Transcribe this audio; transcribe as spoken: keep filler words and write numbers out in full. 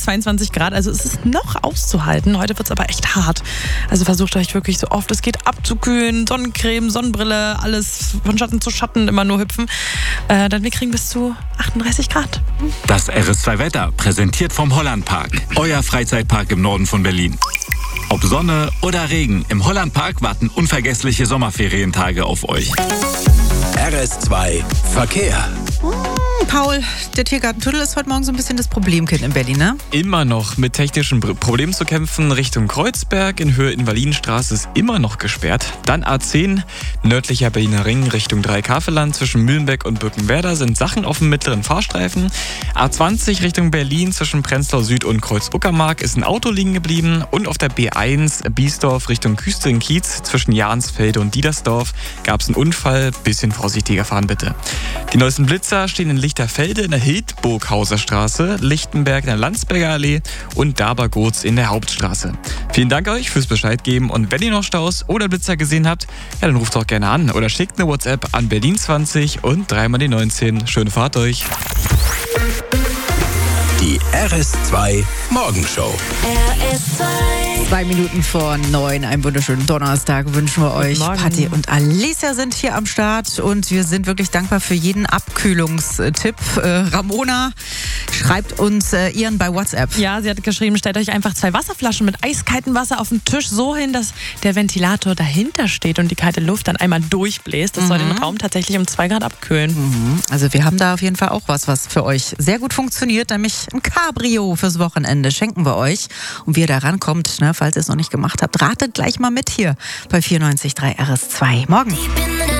zweiundzwanzig Grad, also es ist noch auszuhalten. Heute wird es aber echt hart. Also versucht euch wirklich so oft es geht abzukühlen, Sonnencreme, Sonnenbrille, alles von Schatten zu Schatten, immer nur hüpfen. Äh, dann wir kriegen bis zu achtunddreißig Grad. Das R S zwei Wetter, präsentiert vom Hollandpark. Euer Freizeitpark im Norden von Berlin. Ob Sonne oder Regen, im Hollandpark warten unvergessliche Sommerferientage auf euch. R S zwei Verkehr. Paul, der Tiergartentunnel ist heute Morgen so ein bisschen das Problemkind in Berlin, ne? Immer noch mit technischen Problemen zu kämpfen. Richtung Kreuzberg in Höhe Invalidenstraße ist immer noch gesperrt. Dann A zehn, nördlicher Berliner Ring Richtung Dreieck-Havelland zwischen Mühlenbeck und Birkenwerder sind Sachen auf dem mittleren Fahrstreifen. A zwanzig Richtung Berlin zwischen Prenzlau Süd und Kreuz-Uckermark ist ein Auto liegen geblieben. Und auf der B eins Biesdorf Richtung Küstrin-Kiez zwischen Jahnsfelde und Diedersdorf gab es einen Unfall. Bisschen vorsichtiger fahren bitte. Die neuesten Blitzer stehen in Lichterfelde in der Hildburghauser Straße, Lichtenberg in der Landsberger Allee und Dabergurz in der Hauptstraße. Vielen Dank euch fürs Bescheid geben und wenn ihr noch Staus oder Blitzer gesehen habt, ja, dann ruft doch gerne an oder schickt eine WhatsApp an Berlin zwanzig und dreimal die neunzehn. Schöne Fahrt euch. Die R S zwei Morgenshow. R S zwei. Zwei Minuten vor neun, einen wunderschönen Donnerstag wünschen wir euch. Patti und Alicia sind hier am Start und wir sind wirklich dankbar für jeden Abkühlungstipp. Äh, Ramona schreibt uns äh, ihren bei WhatsApp. Ja, sie hat geschrieben, stellt euch einfach zwei Wasserflaschen mit eiskaltem Wasser auf den Tisch so hin, dass der Ventilator dahinter steht und die kalte Luft dann einmal durchbläst. Das mhm. soll den Raum tatsächlich um zwei Grad abkühlen. Mhm. Also wir haben da auf jeden Fall auch was, was für euch sehr gut funktioniert, nämlich ein Cabrio fürs Wochenende schenken wir euch. Und wie ihr da rankommt, ne, falls ihr es noch nicht gemacht habt, ratet gleich mal mit hier bei vierundneunzig Komma drei R S zwei. Morgen.